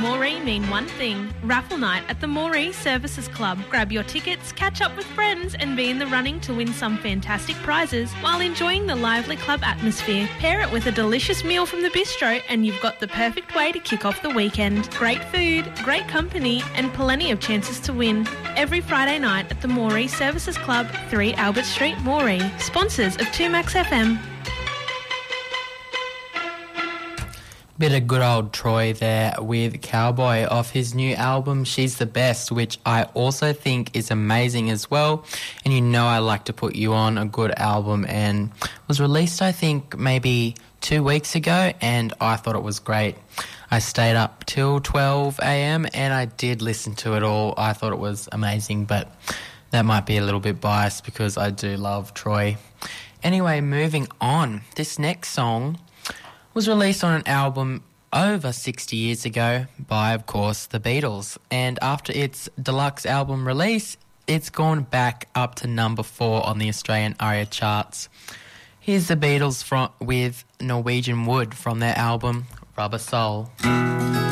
Moree mean one thing, raffle night at the Moree Services Club. Grab your tickets, catch up with friends and be in the running to win some fantastic prizes while enjoying the lively club atmosphere. Pair it with a delicious meal from the bistro and you've got the perfect way to kick off the weekend. Great food, great company and plenty of chances to win. Every Friday night at the Moree Services Club, 3 Albert Street, Moree. Sponsors of 2Max FM. Bit of good old Troy there with Cowboy off his new album She's the Best, which I also think is amazing as well. And you know I like to put you on a good album, and was released I think maybe 2 weeks ago, and I thought it was great. I stayed up till 12 a.m. and I did listen to it all. I thought it was amazing, but that might be a little bit biased because I do love Troy. Anyway, moving on. This next song was released on an album over 60 years ago by, of course, the Beatles. And after its deluxe album release, it's gone back up to number 4 on the Australian ARIA charts. Here's the Beatles with Norwegian Wood from their album Rubber Soul.